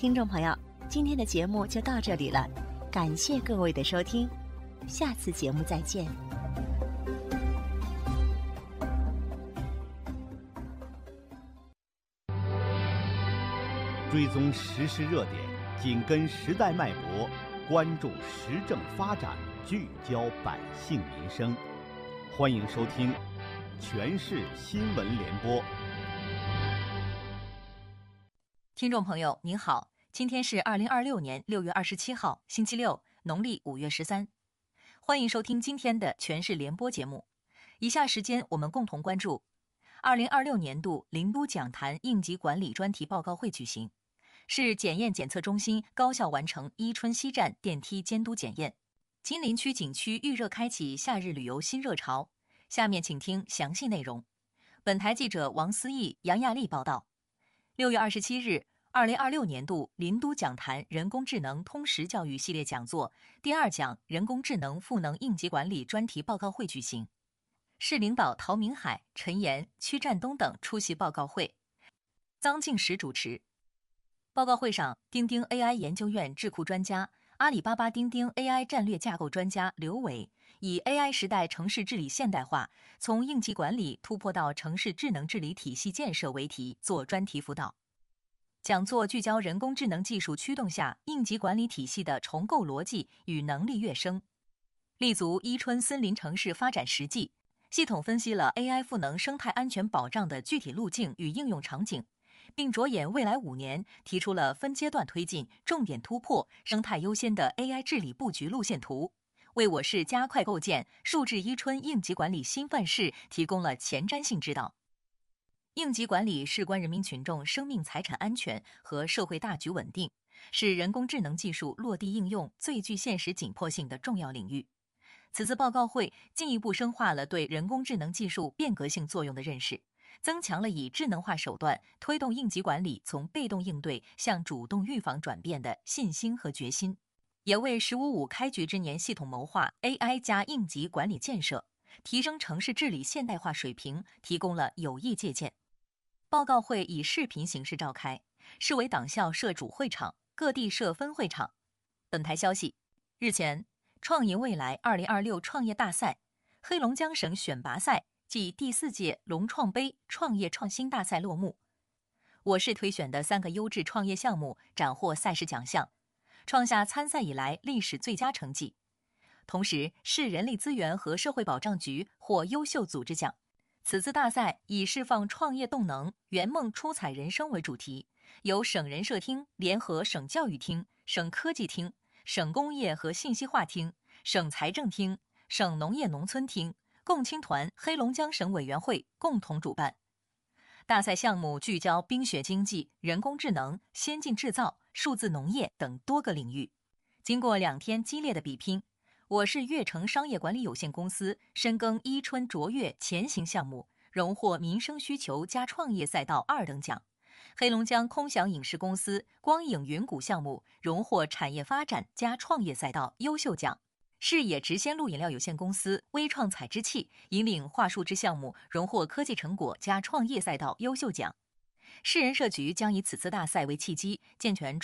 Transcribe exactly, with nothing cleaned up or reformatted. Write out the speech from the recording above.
听众朋友，今天的节目就到这里了，感谢各位的收听，下次节目再见。 追踪时事热点，紧跟时代脉搏，关注时政发展，聚焦百姓民生。欢迎收听《全市新闻联播》。 听众朋友您好，今天是二零二六年六月二十七号，星期六，农历五月十三。欢迎收听今天的《全市联播》节目。以下时间我们共同关注二零二六年度林都讲坛应急管理专题报告会举行。市检验检测中心高效完成伊春西站电梯监督检验。金陵区景区预热开启夏日旅游新热潮。下面请听详细内容。本台记者王思义、杨亚丽报道。六月二十七日，二零二六年度林都讲坛人工智能通识教育系列讲座第二讲人工智能赋能应急管理专题报告会举行。市领导陶明海、陈岩、曲占东等出席报告会，臧敬实主持。报告会上，钉钉 A I 研究院智库专家、阿里巴巴钉钉 A I 战略架构专家刘伟以 A I 时代城市治理现代化，从应急管理突破到城市智能治理体系建设为题做专题辅导。讲座聚焦人工智能技术驱动下应急管理体系的重构逻辑与能力跃升，立足伊春森林城市发展实际，系统分析了 A I 赋能生态安全保障的具体路径与应用场景，并着眼未来五年，提出了分阶段推进、重点突破、生态优先的 A I 治理布局路线图，为我市加快构建数字伊春应急管理新范式提供了前瞻性指导。应急管理事关人民群众生命财产安全和社会大局稳定，是人工智能技术落地应用最具现实紧迫性的重要领域。此次报告会进一步深化了对人工智能技术变革性作用的认识，增强了以智能化手段推动应急管理从被动应对向主动预防转变的信心和决心，也为“十五五”开局之年系统谋划 A I 加应急管理建设，提升城市治理现代化水平提供了有益借鉴。报告会以视频形式召开，市委党校设主会场，各地设分会场。本台消息，日前，创赢未来二零二六创业大赛、黑龙江省选拔赛暨第四届龙创杯创业创新大赛落幕。我市推选的三个优质创业项目斩获赛事奖项，创下参赛以来历史最佳成绩。同时，市人力资源和社会保障局获优秀组织奖。此次大赛以释放创业动能、圆梦出彩人生为主题，由省人社厅联合省教育厅、省科技厅、省工业和信息化厅、省财政厅、省农业农村厅、共青团黑龙江省委员会共同主办。大赛项目聚焦冰雪经济、人工智能、先进制造、数字农业等多个领域。经过两天激烈的比拼，我市悦城商业管理有限公司深耕伊春卓越前行项目，荣获民生需求加创业赛道二等奖；黑龙江空想影视公司光影云谷项目荣获产业发展加创业赛道优秀奖；视野直鲜露饮料有限公司微创采之器引领桦树枝项目荣获科技成果加创业赛道优秀奖。市人社局将以此次大赛为契机，健全